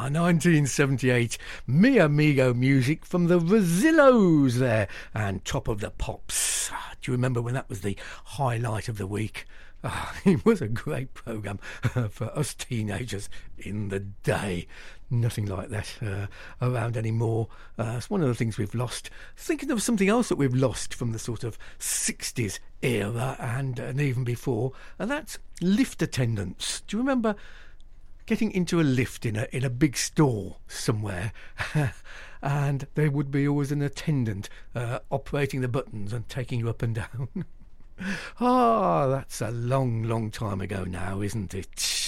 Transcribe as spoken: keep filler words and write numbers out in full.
Ah, nineteen seventy-eight, Mi Amigo music from the Rosillos there, and Top of the Pops. Ah, do you remember when that was the highlight of the week? Ah, it was a great programme for us teenagers in the day. Nothing like that uh, around anymore. Uh, it's one of the things we've lost. Thinking of something else that we've lost from the sort of sixties era and, and even before, and that's lift attendants. Do you remember getting into a lift in a in a big store somewhere, and there would be always an attendant uh, operating the buttons and taking you up and down? Ah, oh, that's a long, long time ago now, isn't it?